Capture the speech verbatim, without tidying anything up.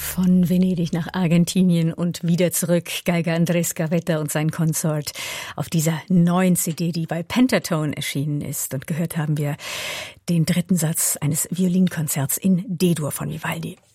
Von Venedig nach Argentinien und wieder zurück. Geiger Andrés Gavetta und sein Consort auf dieser neuen C D, die bei Pentatone erschienen ist. Und gehört haben wir den dritten Satz eines Violinkonzerts in D-Dur von Vivaldi.